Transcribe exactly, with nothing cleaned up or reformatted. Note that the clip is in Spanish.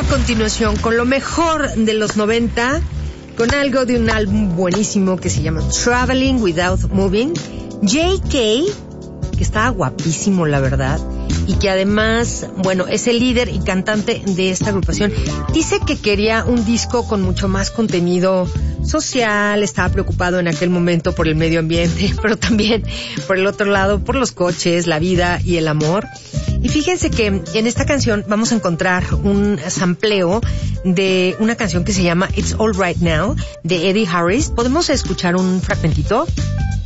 continuación con lo mejor de los noventa, con algo de un álbum buenísimo que se llama Traveling Without Moving. J K, que estaba guapísimo, la verdad, y que además, bueno, es el líder y cantante de esta agrupación. Dice que quería un disco con mucho más contenido social, estaba preocupado en aquel momento por el medio ambiente, pero también por el otro lado, por los coches, la vida y el amor. Y fíjense que en esta canción vamos a encontrar un sampleo de una canción que se llama It's All Right Now, de Eddie Harris. ¿Podemos escuchar un fragmentito?